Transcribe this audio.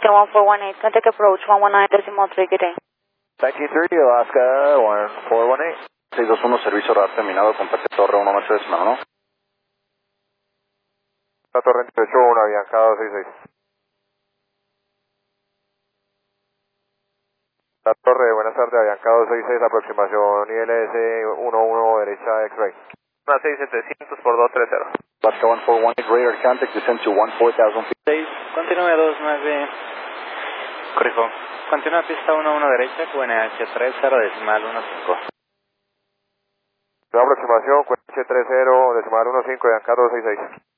Alaska 1418, contact approach 119.3, good day. 93, Alaska 1418. 621, servicio radar terminado, comparte torre 1 metro decimal, ¿no? La torre 281, Avianca 266. La torre, buenas tardes, Avianca 266, aproximación ILS 11 derecha X-ray. 16700 por 230. Alaska 1418, radar contact, descend to 14,000 feet. Continúe 29, corrijo, continúa pista 11 derecha, QNH 30 decimal 15. La aproximación, QNH 30 decimal 15, Avianca 266.